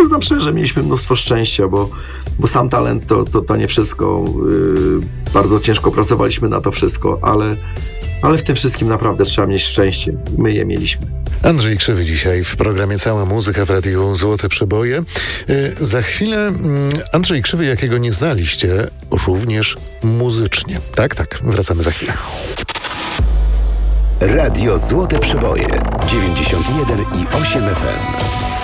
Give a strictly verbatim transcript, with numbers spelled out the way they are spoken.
przyznam szczerze, mieliśmy mnóstwo szczęścia, bo, bo sam talent to, to, to nie wszystko. Yy, bardzo ciężko pracowaliśmy na to wszystko, ale, ale w tym wszystkim naprawdę trzeba mieć szczęście. My je mieliśmy. Andrzej Krzywy dzisiaj w programie Cała Muzyka w Radiu Złote Przeboje. Yy, za chwilę yy, Andrzej Krzywy, jakiego nie znaliście, również muzycznie. Tak, tak, wracamy za chwilę. Radio Złote Przeboje dziewięćdziesiąt jeden i osiem F M.